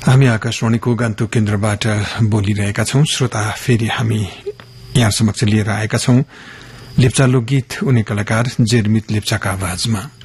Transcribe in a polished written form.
हामी आकाशवाणीको गान्तोक केन्द्रबाट बोलिरहेका छौं। श्रोता, फेरि हामी यहाँ समक्ष लिएर आएका छौं लेप्चा लोकगीत, उनी कलाकार जेरमित लेप्चाका आवाजमा।